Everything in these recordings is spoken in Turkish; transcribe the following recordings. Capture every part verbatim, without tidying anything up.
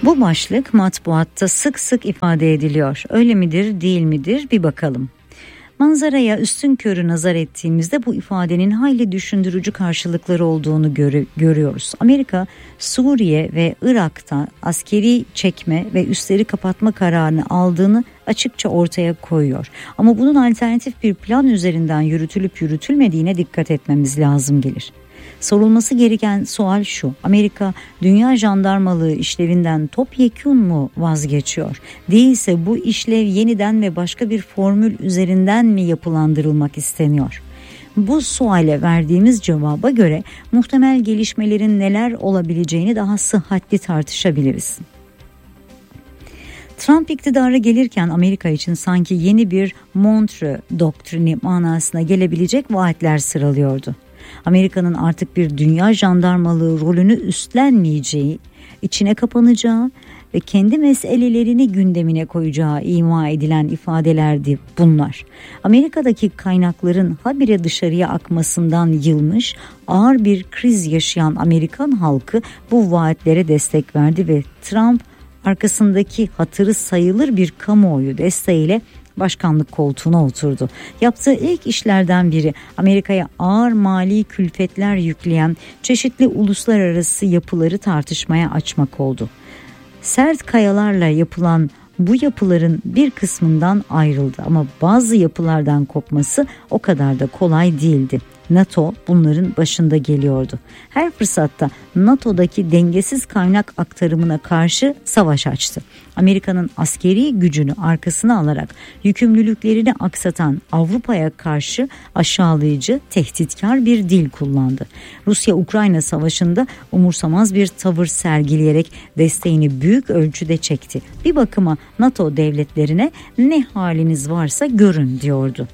Bu başlık matbuatta sık sık ifade ediliyor. Öyle midir, değil midir bir bakalım. Manzaraya üstünkörü nazar ettiğimizde bu ifadenin hayli düşündürücü karşılıkları olduğunu görü- görüyoruz. Amerika, Suriye ve Irak'ta askeri çekme ve üsleri kapatma kararını aldığını açıkça ortaya koyuyor. Ama bunun alternatif bir plan üzerinden yürütülüp yürütülmediğine dikkat etmemiz lazım gelir. Sorulması gereken sual şu: Amerika dünya jandarmalığı işlevinden topyekun mu vazgeçiyor? Değilse bu işlev yeniden ve başka bir formül üzerinden mi yapılandırılmak isteniyor? Bu suale verdiğimiz cevaba göre muhtemel gelişmelerin neler olabileceğini daha sıhhatli tartışabiliriz. Trump iktidara gelirken Amerika için sanki yeni bir Montreux doktrini manasına gelebilecek vaatler sıralıyordu. Amerika'nın artık bir dünya jandarmalığı rolünü üstlenmeyeceği, içine kapanacağı ve kendi meselelerini gündemine koyacağı ima edilen ifadelerdi bunlar. Amerika'daki kaynakların habire dışarıya akmasından yılmış, ağır bir kriz yaşayan Amerikan halkı bu vaatlere destek verdi ve Trump arkasındaki hatırı sayılır bir kamuoyu desteğiyle başkanlık koltuğuna oturdu. Yaptığı ilk işlerden biri Amerika'ya ağır mali külfetler yükleyen çeşitli uluslararası yapıları tartışmaya açmak oldu. Sert kayalarla yapılan bu yapıların bir kısmından ayrıldı ama bazı yapılardan kopması o kadar da kolay değildi. NATO bunların başında geliyordu. Her fırsatta NATO'daki dengesiz kaynak aktarımına karşı savaş açtı. Amerika'nın askeri gücünü arkasına alarak yükümlülüklerini aksatan Avrupa'ya karşı aşağılayıcı, tehditkar bir dil kullandı. Rusya-Ukrayna savaşında umursamaz bir tavır sergileyerek desteğini büyük ölçüde çekti. Bir bakıma NATO devletlerine ne haliniz varsa görün diyordu.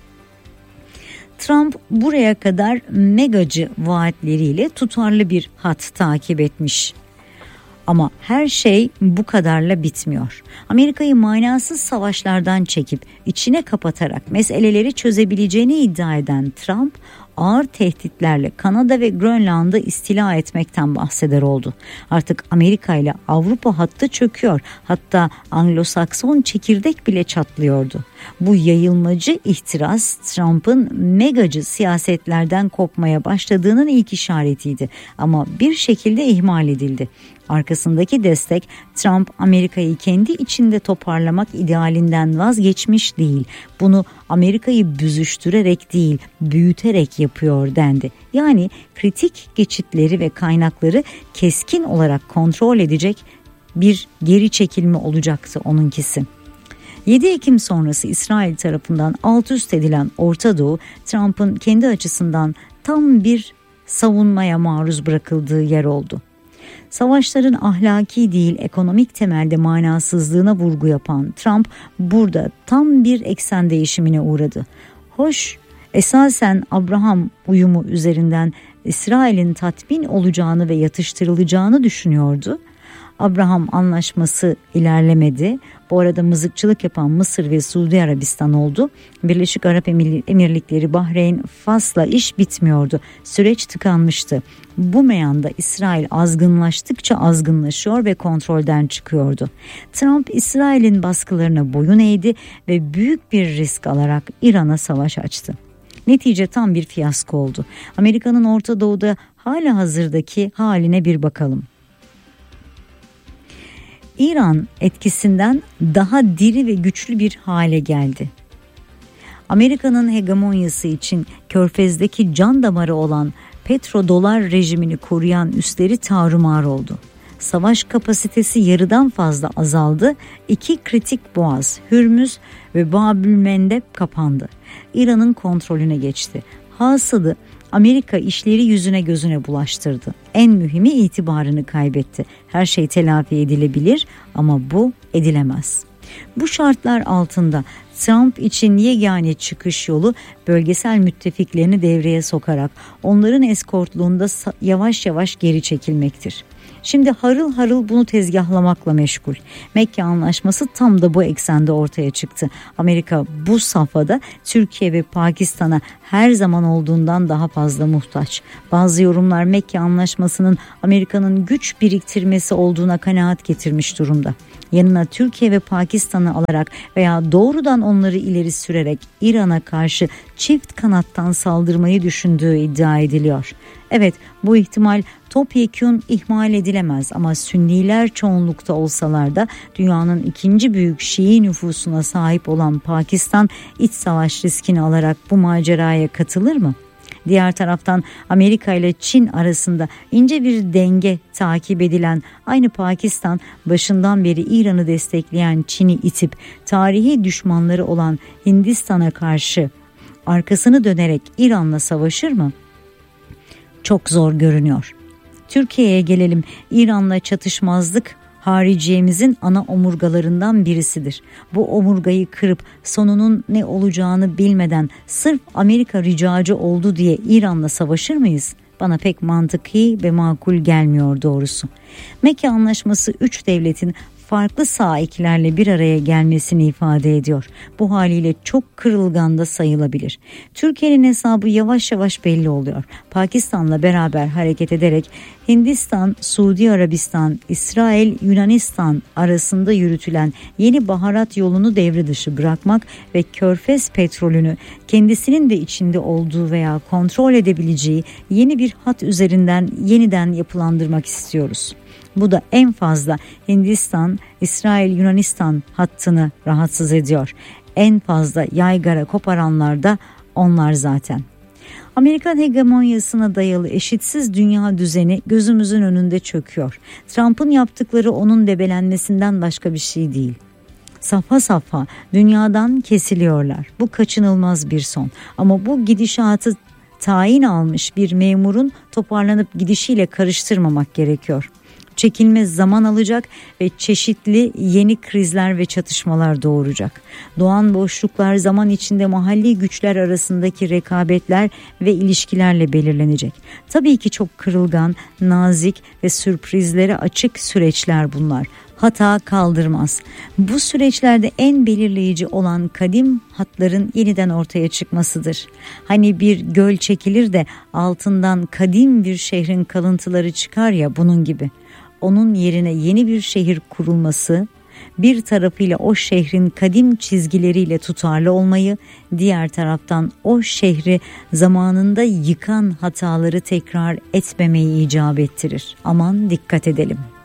Trump buraya kadar megacı vaatleriyle tutarlı bir hat takip etmiş. Ama her şey bu kadarla bitmiyor. Amerika'yı manasız savaşlardan çekip içine kapatarak meseleleri çözebileceğini iddia eden Trump, ağır tehditlerle Kanada ve Grönland'ı istila etmekten bahseder oldu. Artık Amerika ile Avrupa hattı çöküyor. Hatta Anglo-Sakson çekirdek bile çatlıyordu. Bu yayılmacı ihtiras Trump'ın megacı siyasetlerden kopmaya başladığının ilk işaretiydi. Ama bir şekilde ihmal edildi. Arkasındaki destek Trump Amerika'yı kendi içinde toparlamak idealinden vazgeçmiş değil. Bunu Amerika'yı büzüştürerek değil, büyüterek yapıyor dendi. Yani kritik geçitleri ve kaynakları keskin olarak kontrol edecek bir geri çekilme olacaktı onunkisi. yedi Ekim sonrası İsrail tarafından alt üst edilen Orta Doğu, Trump'ın kendi açısından tam bir savunmaya maruz bırakıldığı yer oldu. Savaşların ahlaki değil ekonomik temelde manasızlığına vurgu yapan Trump burada tam bir eksen değişimine uğradı. Hoş, esasen Abraham uyumu üzerinden İsrail'in tatmin olacağını ve yatıştırılacağını düşünüyordu. Abraham anlaşması ilerlemedi. Bu arada mızıkçılık yapan Mısır ve Suudi Arabistan oldu. Birleşik Arap Emirlikleri, Bahreyn, Fas'la iş bitmiyordu. Süreç tıkanmıştı. Bu meyanda İsrail azgınlaştıkça azgınlaşıyor ve kontrolden çıkıyordu. Trump İsrail'in baskılarına boyun eğdi ve büyük bir risk alarak İran'a savaş açtı. Netice tam bir fiyasko oldu. Amerika'nın Orta Doğu'da hala hazırdaki haline bir bakalım. İran etkisinden daha diri ve güçlü bir hale geldi. Amerika'nın hegemonyası için Körfez'deki can damarı olan petrodolar rejimini koruyan üsleri tarumar oldu. Savaş kapasitesi yarıdan fazla azaldı. İki kritik boğaz, Hürmüz ve Babülmendeb kapandı. İran'ın kontrolüne geçti. Hasılı Amerika işleri yüzüne gözüne bulaştırdı. En mühimi itibarını kaybetti. Her şey telafi edilebilir ama bu edilemez. Bu şartlar altında Trump için yegane çıkış yolu bölgesel müttefiklerini devreye sokarak onların eskortluğunda yavaş yavaş geri çekilmektir. Şimdi harıl harıl bunu tezgahlamakla meşgul. Mekke Anlaşması tam da bu eksende ortaya çıktı. Amerika bu safhada Türkiye ve Pakistan'a her zaman olduğundan daha fazla muhtaç. Bazı yorumlar Mekke Anlaşması'nın Amerika'nın güç biriktirmesi olduğuna kanaat getirmiş durumda. Yanına Türkiye ve Pakistan'ı alarak veya doğrudan onları ileri sürerek İran'a karşı çift kanattan saldırmayı düşündüğü iddia ediliyor. Evet, bu ihtimal topyekün ihmal edilemez ama Sünniler çoğunlukta olsalar da dünyanın ikinci büyük Şii nüfusuna sahip olan Pakistan iç savaş riskini alarak bu maceraya katılır mı? Diğer taraftan Amerika ile Çin arasında ince bir denge takip edilen aynı Pakistan başından beri İran'ı destekleyen Çin'i itip tarihi düşmanları olan Hindistan'a karşı arkasını dönerek İran'la savaşır mı? Çok zor görünüyor. Türkiye'ye gelelim. İran'la çatışmazlık hariciyemizin ana omurgalarından birisidir. Bu omurgayı kırıp sonunun ne olacağını bilmeden sırf Amerika ricacı oldu diye İran'la savaşır mıyız? Bana pek mantıki ve makul gelmiyor doğrusu. Mekke Anlaşması üç devletin farklı saiklerle bir araya gelmesini ifade ediyor. Bu haliyle çok kırılgan da sayılabilir. Türkiye'nin hesabı yavaş yavaş belli oluyor. Pakistan'la beraber hareket ederek Hindistan, Suudi Arabistan, İsrail, Yunanistan arasında yürütülen yeni baharat yolunu devre dışı bırakmak ve Körfez petrolünü kendisinin de içinde olduğu veya kontrol edebileceği yeni bir hat üzerinden yeniden yapılandırmak istiyoruz. Bu da en fazla Hindistan, İsrail, Yunanistan hattını rahatsız ediyor. En fazla yaygara koparanlar da onlar zaten. Amerikan hegemonyasına dayalı eşitsiz dünya düzeni gözümüzün önünde çöküyor. Trump'ın yaptıkları onun debelenmesinden başka bir şey değil. Safha safha dünyadan kesiliyorlar. Bu kaçınılmaz bir son. Ama bu gidişatı tayin almış bir memurun toparlanıp gidişiyle karıştırmamak gerekiyor. Çekilmez zaman alacak ve çeşitli yeni krizler ve çatışmalar doğuracak. Doğan boşluklar zaman içinde mahalli güçler arasındaki rekabetler ve ilişkilerle belirlenecek. Tabii ki çok kırılgan, nazik ve sürprizlere açık süreçler bunlar. Hata kaldırmaz. Bu süreçlerde en belirleyici olan kadim hatların yeniden ortaya çıkmasıdır. Hani bir göl çekilir de altından kadim bir şehrin kalıntıları çıkar ya, bunun gibi. Onun yerine yeni bir şehir kurulması, bir tarafıyla o şehrin kadim çizgileriyle tutarlı olmayı, diğer taraftan o şehri zamanında yıkan hataları tekrar etmemeyi icap ettirir. Aman dikkat edelim.